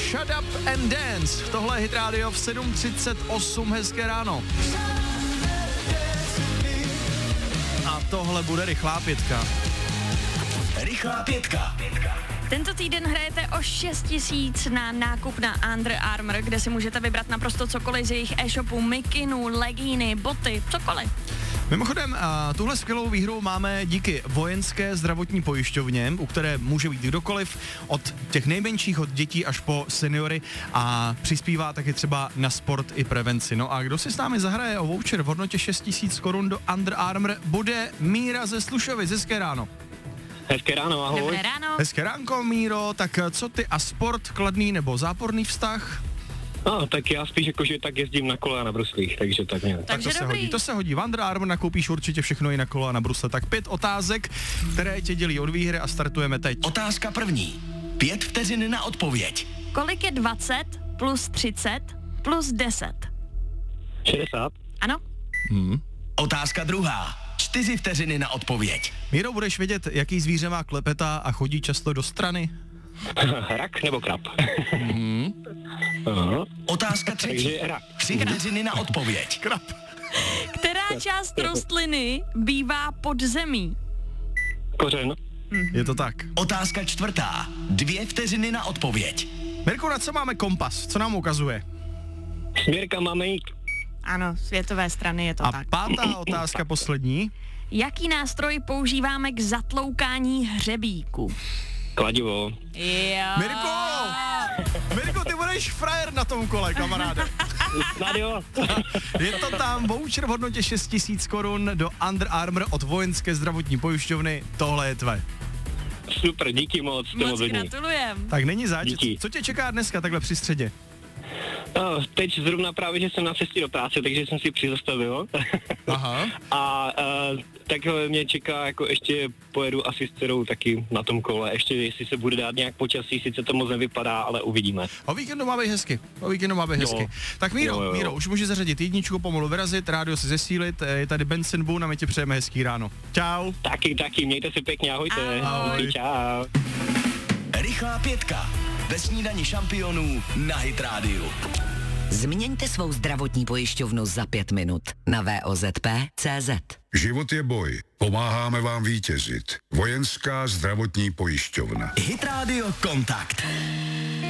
Shut Up and Dance. Tohle je Hit Radio v 7:38, hezké ráno. A tohle bude rychlá pětka. Rychlá pětka. Tento týden hrajete o 6 000 na nákup na Under Armour, kde si můžete vybrat naprosto cokoliv z jejich e-shopu, mikinu, legíny, boty, cokoliv. Mimochodem, tuhle skvělou výhru máme díky Vojenské zdravotní pojišťovně, u které může být kdokoliv, od těch nejmenších, od dětí až po seniory, a přispívá taky třeba na sport i prevenci. No a kdo si s námi zahraje o voucher v hodnotě 6 000 korun do Under Armour, bude Míra ze Slušovic. Hezké ráno. Hezké ráno, ahoj. Dobré ráno. Hezké ránko, Míro, tak co ty a sport, kladný nebo záporný vztah? No, tak já spíš jakože tak jezdím na kole a na bruslích, takže tak nějak. Tak to se hodí. V Under Armour nakoupíš určitě všechno i na kolo a na brusle. Tak 5 otázek, které tě dělí od výhry, a startujeme teď. Otázka první. 5 vteřin na odpověď. Kolik je 20 plus 30 plus 10? 60. Ano? Otázka druhá. 4 vteřiny na odpověď. Míro, budeš vědět, jaký zvíře má klepeta a chodí často do strany? Rak nebo krab? Otázka třetí. Takže rak. 3 vteřiny na odpověď. Krab. Která část rostliny bývá pod zemí? Kořen. Je to tak. Otázka čtvrtá. 2 vteřiny na odpověď. Mirko, na co máme kompas? Co nám ukazuje? Směrka máme jít. Ano, světové strany je to A tak. 5. otázka, poslední. Jaký nástroj používáme k zatloukání hřebíku? Kladivo. Jo. Mirko, ty budeš frajer na tom kole, kamaráde. Snad jo. Je to tam voucher v hodnotě 6 000 korun do Under Armour od Vojenské zdravotní pojišťovny. Tohle je tvé. Super, díky moc. Moc gratulujem. Tak není zač. Díky. Co tě čeká dneska takhle při středě? No, teď zrovna právě, že jsem na cestě do práce, takže jsem si přizastavil. Aha. A tak mě čeká, jako ještě pojedu asi s dcerou taky na tom kole. Ještě jestli se bude dát nějak počasí, sice to moc nevypadá, ale uvidíme. O víkendu má být hezky. Tak Míro, už můžeš zařadit jedničku, pomalu vyrazit, rádio si zesílit, je tady Benson Boone a my ti přejeme hezký ráno. Čau. Taky, mějte se pěkně, ahojte. Ahoj. Čau. Rychlá pětka. Ve snídani šampionů na Hit Radio. Změňte svou zdravotní pojišťovnu za 5 minut na VOZP.cz. Život je boj. Pomáháme vám vítězit. Vojenská zdravotní pojišťovna. Hit Radio Kontakt.